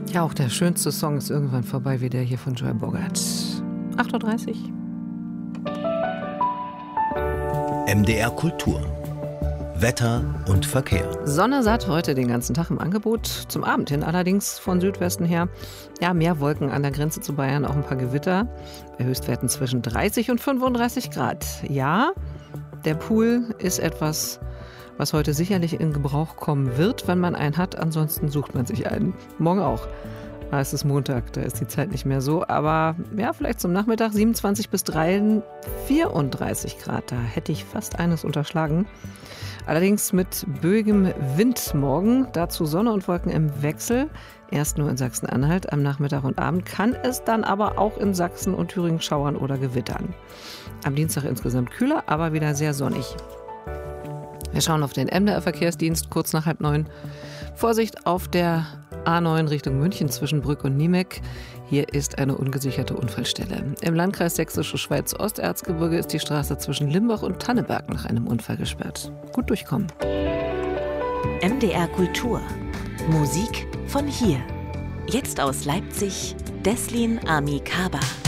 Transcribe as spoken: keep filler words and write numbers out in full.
Ja, auch der schönste Song ist irgendwann vorbei, wie der hier von Joy Bogart. acht Uhr dreißig. M D R Kultur. Wetter und Verkehr. Sonne satt heute den ganzen Tag im Angebot. Zum Abend hin allerdings von Südwesten her. Ja, mehr Wolken an der Grenze zu Bayern, auch ein paar Gewitter. Bei Höchstwerten zwischen dreißig und fünfunddreißig Grad. Ja, der Pool ist etwas, was heute sicherlich in Gebrauch kommen wird, wenn man einen hat. Ansonsten sucht man sich einen. Morgen auch. Ah, es ist Montag, da ist die Zeit nicht mehr so. Aber ja, vielleicht zum Nachmittag siebenundzwanzig bis vierunddreißig Grad. Da hätte ich fast eines unterschlagen. Allerdings mit böigem Wind morgen. Dazu Sonne und Wolken im Wechsel. Erst nur in Sachsen-Anhalt. Am Nachmittag und Abend kann es dann aber auch in Sachsen und Thüringen schauern oder gewittern. Am Dienstag insgesamt kühler, aber wieder sehr sonnig. Wir schauen auf den M D R-Verkehrsdienst kurz nach halb neun. Vorsicht auf der A neun Richtung München zwischen Brück und Niemek. Hier ist eine ungesicherte Unfallstelle. Im Landkreis Sächsische Schweiz Osterzgebirge ist die Straße zwischen Limbach und Tanneberg nach einem Unfall gesperrt. Gut durchkommen. M D R Kultur. Musik von hier. Jetzt aus Leipzig, Deslin Ami Kaba.